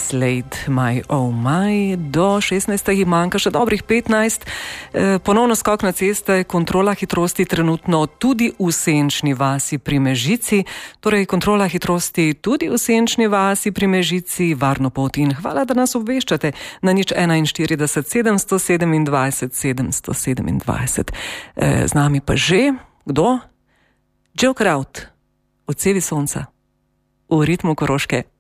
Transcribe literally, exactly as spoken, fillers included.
Slade, my oh my, do šestnajstih manjka še dobrih petnajst. E, ponovno skok na ceste, kontrola hitrosti trenutno tudi v Senčni vasi pri Mežici, torej kontrola hitrosti tudi v Senčni vasi pri Mežici, varno pot in hvala, da nas obveščate na nič enainštirideset sedemsto sedemindvajset sedemsto sedemindvajset. E, z nami pa že, kdo? Joe Kraut, Odsevi sonca, v ritmu Koroške.